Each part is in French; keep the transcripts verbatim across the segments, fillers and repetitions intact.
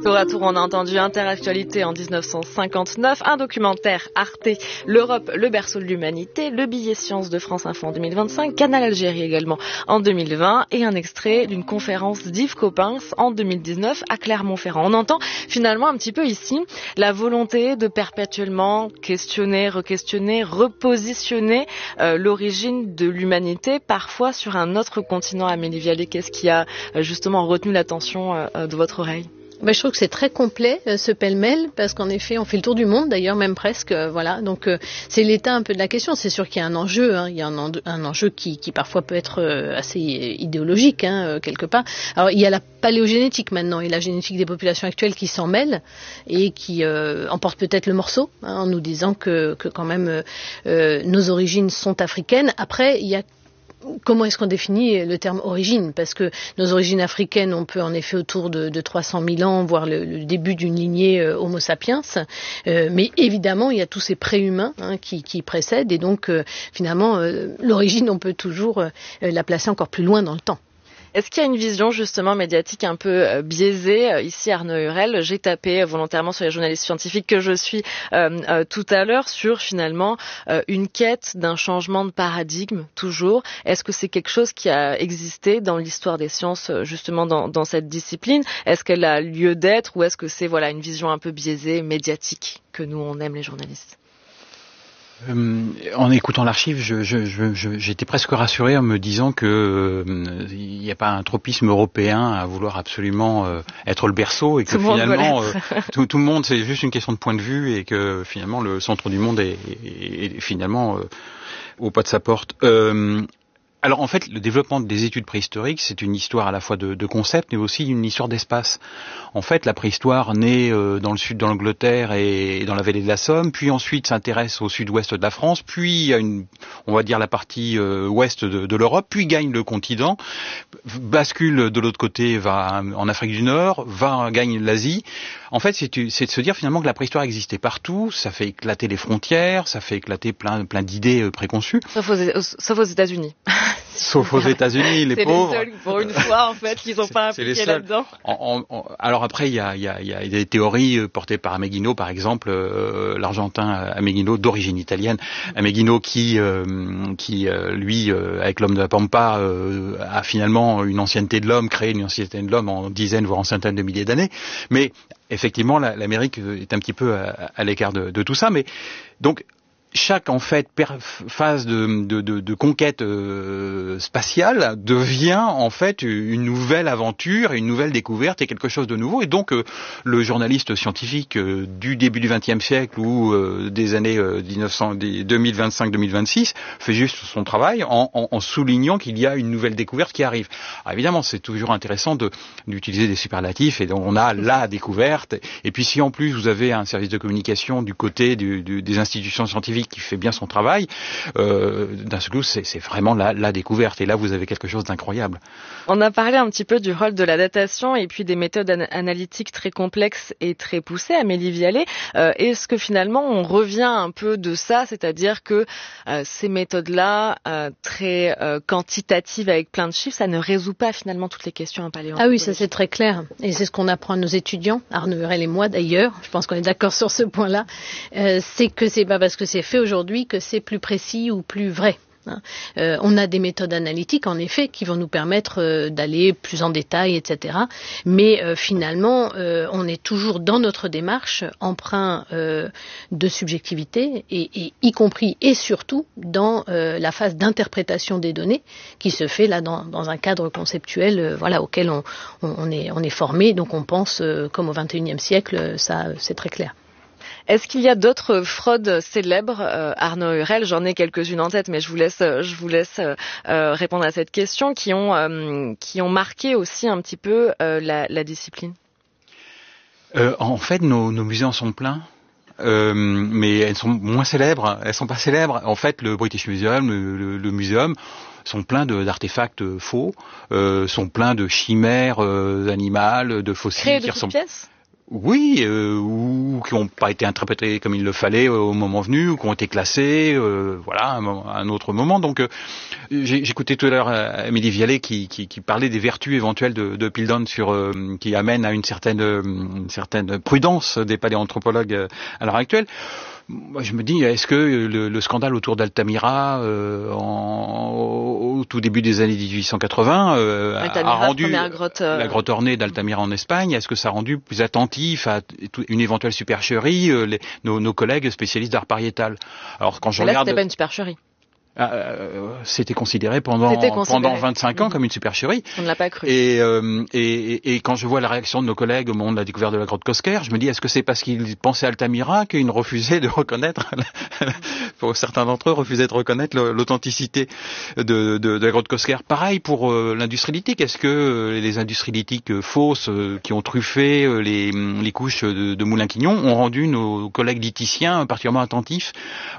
Tour à tour, on a entendu Interactualité en dix-neuf cent cinquante-neuf, un documentaire Arte, l'Europe, le berceau de l'humanité, le billet science de France Info en deux mille vingt-cinq, Canal Algérie également en deux mille vingt et un extrait d'une conférence d'Yves Coppens en deux mille dix-neuf à Clermont-Ferrand. On entend finalement un petit peu ici la volonté de perpétuellement questionner, re-questionner, repositionner euh, l'origine de l'humanité, parfois sur un autre continent. Amélie Vialet, qu'est-ce qui a euh, justement retenu l'attention euh, de votre oreille? Ben, je trouve que c'est très complet euh, ce pêle-mêle parce qu'en effet on fait le tour du monde d'ailleurs même presque euh, voilà donc euh, c'est l'état un peu de la question. C'est sûr qu'il y a un enjeu hein, il y a un, en, un enjeu qui, qui parfois peut être euh, assez idéologique hein, euh, quelque part. Alors il y a la paléogénétique maintenant et la génétique des populations actuelles qui s'en mêlent et qui euh, emportent peut-être le morceau hein, en nous disant que, que quand même euh, euh, nos origines sont africaines. Après il y a comment est-ce qu'on définit le terme origine? Parce que nos origines africaines, on peut en effet autour de, de trois cent mille ans voir le, le début d'une lignée euh, Homo sapiens, euh, mais évidemment il y a tous ces préhumains hein, qui, qui précèdent et donc euh, finalement euh, l'origine on peut toujours euh, la placer encore plus loin dans le temps. Est-ce qu'il y a une vision justement médiatique un peu biaisée? Ici, Arnaud Hurel, j'ai tapé volontairement sur les journalistes scientifiques que je suis euh, euh, tout à l'heure sur finalement euh, une quête d'un changement de paradigme toujours. Est-ce que c'est quelque chose qui a existé dans l'histoire des sciences justement dans, dans cette discipline? Est-ce qu'elle a lieu d'être ou est-ce que c'est voilà une vision un peu biaisée, médiatique que nous on aime les journalistes? Euh, en écoutant l'archive, je, je, je, je, j'étais presque rassuré en me disant que euh, il n'y a pas un tropisme européen à vouloir absolument euh, être le berceau et que tout finalement euh, tout, tout le monde c'est juste une question de point de vue et que finalement le centre du monde est, est, est finalement euh, au pas de sa porte. Euh, Alors en fait, le développement des études préhistoriques, c'est une histoire à la fois de, de concept, mais aussi une histoire d'espace. En fait, la préhistoire naît euh, dans le sud de l'Angleterre et, et dans la vallée de la Somme, puis ensuite s'intéresse au sud-ouest de la France, puis à une, on va dire la partie euh, ouest de, de l'Europe, puis gagne le continent, bascule de l'autre côté, va en Afrique du Nord, va gagne l'Asie. En fait, c'est, c'est de se dire finalement que la préhistoire existait partout, ça fait éclater les frontières, ça fait éclater plein, plein d'idées euh, préconçues. Sauf aux, sauf aux États-Unis. Sauf aux États-Unis, les c'est pauvres. C'est les seuls, pour une fois, en fait, qu'ils n'ont pas impliqué là-dedans. En, en, en, alors après, il y a, y, a, y a des théories portées par Ameghino, par exemple, euh, l'Argentin Ameghino, d'origine italienne, Ameghino qui, euh, qui euh, lui, euh, avec l'homme de la Pampa, euh, a finalement une ancienneté de l'homme, créé une ancienneté de l'homme en dizaines, voire en centaines de milliers d'années. Mais effectivement, la, l'Amérique est un petit peu à, à l'écart de, de tout ça. Mais donc, chaque en fait phase de, de, de, de conquête euh, spatiale devient en fait une nouvelle aventure, une nouvelle découverte et quelque chose de nouveau. Et donc euh, le journaliste scientifique euh, du début du vingtième siècle ou euh, des années euh, dix-neuf cents, deux mille vingt-cinq deux mille vingt-six fait juste son travail en, en, en soulignant qu'il y a une nouvelle découverte qui arrive. Alors évidemment, c'est toujours intéressant de, d'utiliser des superlatifs et donc on a la découverte. Et puis si en plus vous avez un service de communication du côté du, du, des institutions scientifiques qui fait bien son travail, euh, d'un seul coup, c'est, c'est vraiment la, la découverte. Et là, vous avez quelque chose d'incroyable. On a parlé un petit peu du rôle de la datation et puis des méthodes an- analytiques très complexes et très poussées. Amélie Vialet, euh, est-ce que finalement, on revient un peu de ça, c'est-à-dire que euh, ces méthodes-là, euh, très euh, quantitatives avec plein de chiffres, ça ne résout pas finalement toutes les questions en paléontologie? Ah oui, ça c'est très clair. Et c'est ce qu'on apprend à nos étudiants, Arnaud Hurel et moi d'ailleurs, je pense qu'on est d'accord sur ce point-là, euh, c'est que c'est pas parce que c'est fait aujourd'hui que c'est plus précis ou plus vrai. Euh, on a des méthodes analytiques en effet qui vont nous permettre euh, d'aller plus en détail, et cetera. Mais euh, finalement, euh, on est toujours dans notre démarche empreint euh, de subjectivité et, et y compris et surtout dans euh, la phase d'interprétation des données qui se fait là dans, dans un cadre conceptuel, euh, voilà, auquel on, on, on est, on est formé. Donc on pense euh, comme au vingt et unième siècle, ça c'est très clair. Est-ce qu'il y a d'autres fraudes célèbres, euh, Arnaud Hurel? J'en ai quelques-unes en tête, mais je vous laisse, je vous laisse euh, répondre à cette question, qui ont, euh, qui ont marqué aussi un petit peu euh, la, la discipline. Euh, en fait, nos, nos musées en sont pleins. Euh, mais elles sont moins célèbres, elles sont pas célèbres. En fait, le British Museum, le, le, le muséum, sont pleins de, d'artefacts faux, euh, sont pleins de chimères euh, animales, de fossiles Créés qui de ressemblent. Pièces Oui, euh, ou qui n'ont pas été interprétés comme il le fallait au moment venu, ou qui ont été classés, euh, voilà, à un, à un autre moment. Donc, euh, j'ai, j'écoutais tout à l'heure Amélie Vialet qui, qui, qui parlait des vertus éventuelles de, de Piltdown sur, euh, qui amènent à une certaine, une certaine prudence des paléanthropologues à l'heure actuelle. Moi, je me dis, est-ce que le, le scandale autour d'Altamira, euh, en, au tout début des années dix-huit cent quatre-vingts, euh, Altamira, a rendu grotte, euh... la grotte ornée d'Altamira en Espagne, est-ce que ça a rendu plus attentif à une éventuelle supercherie euh, les, nos, nos collègues spécialistes d'art pariétal? Alors, quand je là, regarde, c'était pas une supercherie. Euh, c'était considéré pendant c'était considéré. pendant vingt-cinq ans mmh. comme une supercherie. On ne l'a pas cru. Et, euh, et, et quand je vois la réaction de nos collègues au moment de la découverte de la grotte Cosquer, je me dis, est-ce que c'est parce qu'ils pensaient à Altamira qu'ils refusaient de reconnaître, pour certains d'entre eux, refusaient de reconnaître l'authenticité de, de, de la grotte Cosquer. Pareil pour euh, l'industrie lithique. Est-ce que euh, les industries lithiques euh, fausses euh, qui ont truffé euh, les, les couches de, de Moulin-Quignon ont rendu nos collègues lithiciens particulièrement attentifs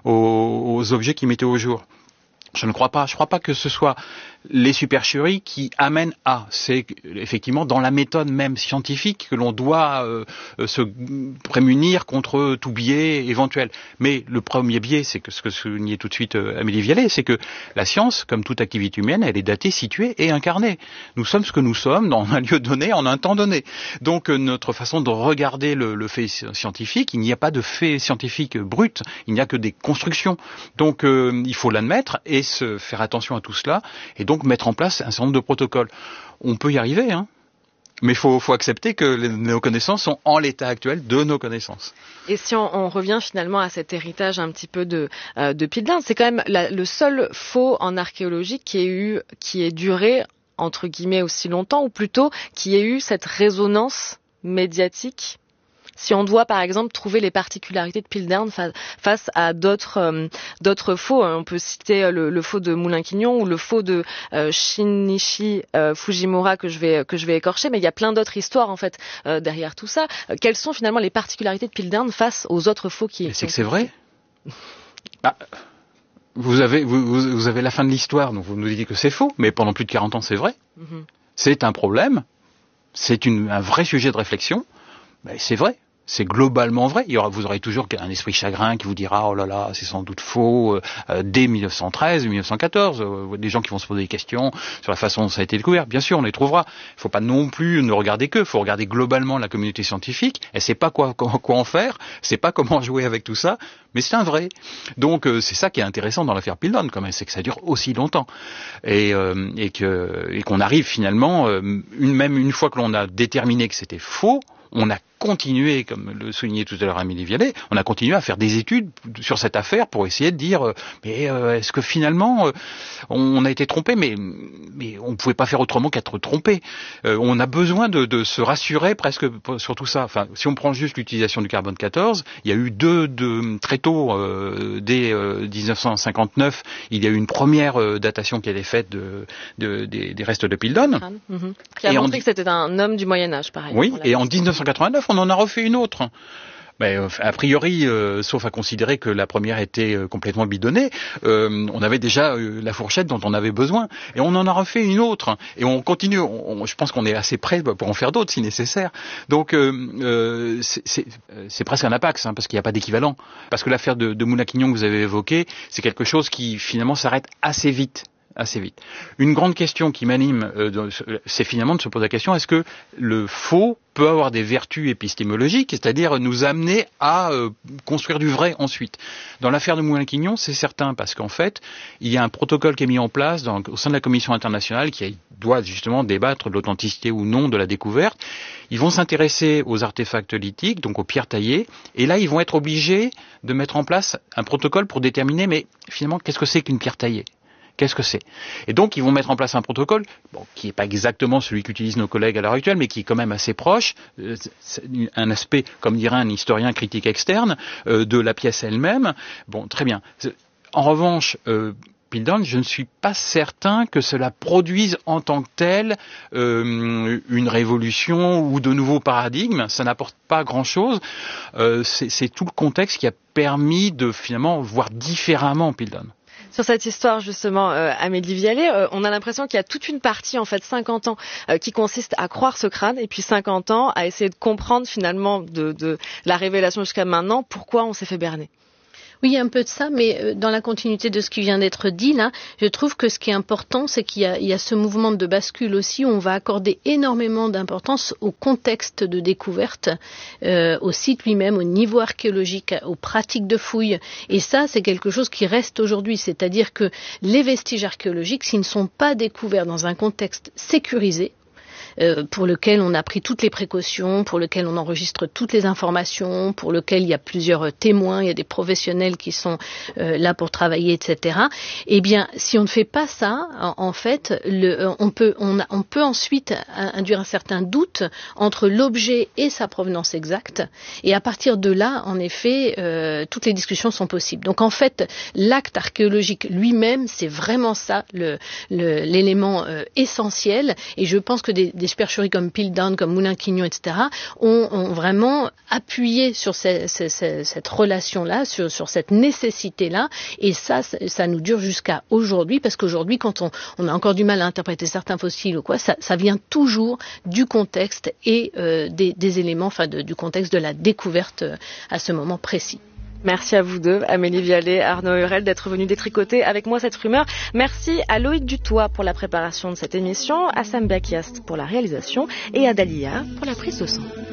aux, aux objets qu'ils mettaient au jour? Je ne crois pas. Je ne crois pas que ce soit les supercheries qui amènent à. C'est effectivement dans la méthode même scientifique que l'on doit euh, se prémunir contre tout biais éventuel. Mais le premier biais, c'est que ce que soulignait tout de suite euh, Amélie Vialet, c'est que la science, comme toute activité humaine, elle est datée, située et incarnée. Nous sommes ce que nous sommes dans un lieu donné, en un temps donné. Donc euh, notre façon de regarder le, le fait scientifique, il n'y a pas de fait scientifique brut, il n'y a que des constructions. Donc euh, il faut l'admettre et se faire attention à tout cela, et donc mettre en place un certain nombre de protocoles. On peut y arriver, hein, mais il faut, faut accepter que les, nos connaissances sont en l'état actuel de nos connaissances. Et si on, on revient finalement à cet héritage un petit peu de, euh, de Piltdown, c'est quand même la, le seul faux en archéologie qui ait eu, qui ait duré entre guillemets aussi longtemps, ou plutôt qui ait eu cette résonance médiatique. Si on doit, par exemple, trouver les particularités de Piltdown fa- face à d'autres euh, d'autres faux, on peut citer le, le faux de Moulin-Quignon ou le faux de euh, Shinichi euh, Fujimura que je vais que je vais écorcher, mais il y a plein d'autres histoires en fait euh, derrière tout ça. Euh, quelles sont finalement les particularités de Piltdown face aux autres faux qui? Et c'est que c'est vrai. Bah, vous avez vous, vous avez la fin de l'histoire, donc vous nous dites que c'est faux, mais pendant plus de quarante ans, c'est vrai. Mm-hmm. C'est un problème. C'est une, un vrai sujet de réflexion. Mais c'est vrai. C'est globalement vrai. Il y aura, vous aurez toujours un esprit chagrin qui vous dira « Oh là là, c'est sans doute faux euh, » dès mille neuf cent treize, mille neuf cent quatorze. Euh, des gens qui vont se poser des questions sur la façon dont ça a été découvert. Bien sûr, on les trouvera. Il ne faut pas non plus ne regarder que. Il faut regarder globalement la communauté scientifique. Elle ne sait pas quoi, quoi, quoi en faire. Elle ne sait pas comment jouer avec tout ça. Mais c'est un vrai. Donc euh, c'est ça qui est intéressant dans l'affaire Piltdown, quand même, c'est que ça dure aussi longtemps. Et, euh, et, que, et qu'on arrive finalement, euh, une, même une fois que l'on a déterminé que c'était faux, on a continué, comme le soulignait tout à l'heure Amélie Vialet, on a continué à faire des études sur cette affaire pour essayer de dire, euh, mais euh, est-ce que finalement euh, on a été trompé, mais, mais on ne pouvait pas faire autrement qu'être trompé. Euh, on a besoin de, de se rassurer presque sur tout ça. Enfin, si on prend juste l'utilisation du carbone quatorze, il y a eu deux, deux très tôt, euh, dès euh, dix-neuf cent cinquante-neuf, il y a eu une première euh, datation qui a été faite de, de, des, des restes de Piltdown. Mmh. Qui a et montré on... que c'était un homme du Moyen-Âge, pareil. Oui, et en dix-neuf cent quatre-vingt-neuf, on en a refait une autre. Mais euh, a priori, euh, sauf à considérer que la première était euh, complètement bidonnée, euh, on avait déjà euh, la fourchette dont on avait besoin. Et on en a refait une autre. Et on continue. On, on, je pense qu'on est assez prêt pour en faire d'autres si nécessaire. Donc euh, euh, c'est presque un apax, hein, parce qu'il n'y a pas d'équivalent. Parce que l'affaire de, de Moulin-Quignon que vous avez évoquée, c'est quelque chose qui finalement s'arrête assez vite. assez vite. Une grande question qui m'anime, euh, c'est finalement de se poser la question, est-ce que le faux peut avoir des vertus épistémologiques, c'est-à-dire nous amener à euh, construire du vrai ensuite? Dans l'affaire de Moulin-Quignon, c'est certain, parce qu'en fait, il y a un protocole qui est mis en place dans, au sein de la Commission internationale qui doit justement débattre de l'authenticité ou non de la découverte. Ils vont s'intéresser aux artefacts lithiques, donc aux pierres taillées, et là, ils vont être obligés de mettre en place un protocole pour déterminer, mais finalement, qu'est-ce que c'est qu'une pierre taillée ? Qu'est-ce que c'est? Et donc, ils vont mettre en place un protocole, bon, qui n'est pas exactement celui qu'utilisent nos collègues à l'heure actuelle, mais qui est quand même assez proche, euh, un aspect, comme dirait un historien critique externe, euh, de la pièce elle-même. Bon, très bien. En revanche, euh, Piltdown, je ne suis pas certain que cela produise en tant que tel euh, une révolution ou de nouveaux paradigmes. Ça n'apporte pas grand-chose. Euh, c'est tout le contexte qui a permis de finalement voir différemment Piltdown. Sur cette histoire, justement, euh, Amélie Vialet, euh, on a l'impression qu'il y a toute une partie, en fait, cinquante ans, euh, qui consiste à croire ce crâne, et puis cinquante ans à essayer de comprendre, finalement, de, de la révélation jusqu'à maintenant, pourquoi on s'est fait berner. Oui, il y a un peu de ça, mais dans la continuité de ce qui vient d'être dit, là, je trouve que ce qui est important, c'est qu'il y a, il y a ce mouvement de bascule aussi, où on va accorder énormément d'importance au contexte de découverte, euh, au site lui-même, au niveau archéologique, aux pratiques de fouilles. Et ça, c'est quelque chose qui reste aujourd'hui. C'est-à-dire que les vestiges archéologiques, s'ils ne sont pas découverts dans un contexte sécurisé, Euh, pour lequel on a pris toutes les précautions, pour lequel on enregistre toutes les informations, pour lequel il y a plusieurs témoins, il y a des professionnels qui sont euh, là pour travailler, et cetera. Eh bien, si on ne fait pas ça, en, en fait, le, on peut, on, a, on peut ensuite induire un certain doute entre l'objet et sa provenance exacte. Et à partir de là, en effet, euh, toutes les discussions sont possibles. Donc, en fait, l'acte archéologique lui-même, c'est vraiment ça, le, le, l'élément euh, essentiel. Et je pense que des, des supercheries comme Piltdown, comme Moulin-Quignon, et cetera, ont, ont vraiment appuyé sur ces, ces, ces, cette relation-là, sur, sur cette nécessité-là, et ça, ça nous dure jusqu'à aujourd'hui, parce qu'aujourd'hui, quand on, on a encore du mal à interpréter certains fossiles ou quoi, ça, ça vient toujours du contexte et euh, des, des éléments, enfin de, du contexte de la découverte à ce moment précis. Merci à vous deux, Amélie Vialet, Arnaud Hurel, d'être venus détricoter avec moi cette rumeur. Merci à Loïc Dutoit pour la préparation de cette émission, à Sam Bakiast pour la réalisation et à Dalia pour la prise de son.